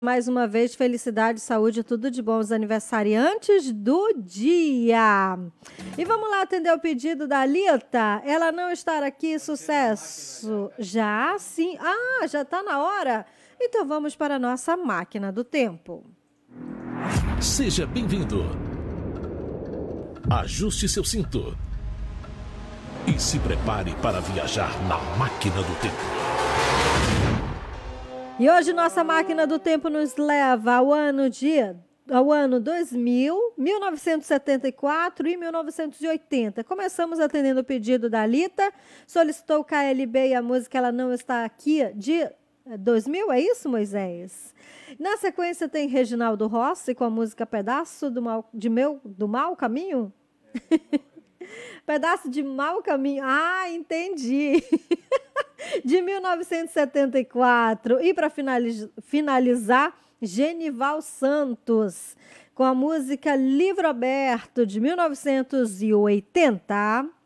Mais uma vez, felicidade, saúde, tudo de bom aos aniversariantes do dia. E vamos lá atender o pedido da Lita. Ela não estar aqui, sucesso. Já sim. Ah, já está na hora? Então vamos para a nossa máquina do tempo. Seja bem-vindo. Ajuste seu cinto. E se prepare para viajar na máquina do tempo. E hoje nossa máquina do tempo nos leva ao ano 2000, 1974 e 1980. Começamos atendendo o pedido da Lita, solicitou o KLB e a música Ela Não Está Aqui, de 2000, é isso, Moisés? Na sequência tem Reginaldo Rossi com a música Pedaço do Mau Caminho? Pedaço de Mau Caminho. Ah, entendi. De 1974. E para finalizar, Genival Santos, com a música Livro Aberto, de 1980.